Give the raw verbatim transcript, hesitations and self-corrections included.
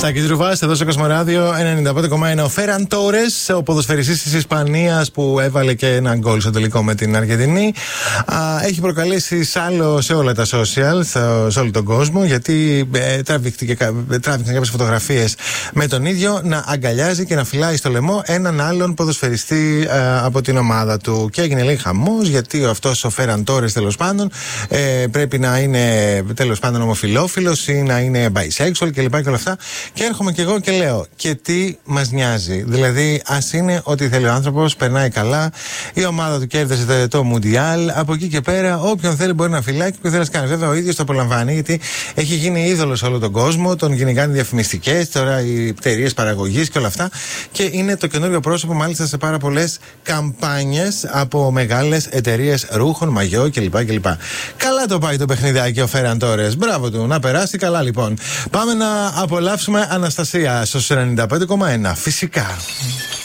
Στάκης Ρουβάς, εδώ στο Κοσμοράδιο ενενήντα πέντε κόμμα ένα. Ο Φέραν Τόρες, ο ποδοσφαιριστής της Ισπανίας που έβαλε και ένα γκολ στο τελικό με την Αργεντινή, έχει προκαλέσει σάλο σε όλα τα social, σε όλο τον κόσμο, γιατί ε, τράβηξαν κάποιες φωτογραφίες με τον ίδιο να αγκαλιάζει και να φυλάει στο λαιμό έναν άλλον ποδοσφαιριστή ε, από την ομάδα του. Και έγινε λέει χαμός, γιατί αυτός ο Φέραν Τόρες τέλος πάντων ε, πρέπει να είναι τέλος πάντων ομοφυλόφιλος ή να είναι bisexual κλπ. Και όλα αυτά. Και έρχομαι και εγώ και λέω, και τι μας νοιάζει. Δηλαδή, ας είναι ό,τι θέλει ο άνθρωπος, περνάει καλά. Η ομάδα του κέρδισε το Μουντιάλ. Από εκεί και πέρα, όποιον θέλει μπορεί να φυλάει και όποιον θέλει να κάνει. Βέβαια, ο ίδιος το απολαμβάνει, γιατί έχει γίνει είδωλος σε όλο τον κόσμο. Τον κυνηγάνε διαφημιστικές, τώρα οι εταιρείες παραγωγής και όλα αυτά. Και είναι το καινούριο πρόσωπο, μάλιστα σε πάρα πολλές καμπάνιες από μεγάλες εταιρείες ρούχων, μαγιό κλπ. κλπ. Καλά το πάει το παιχνιδάκι ο Φέραν Τόρες. Μπράβο του, να περάσει καλά λοιπόν. Πάμε να απολαύσουμε Αναστασία στο ενενήντα πέντε κόμμα ένα. Φυσικά.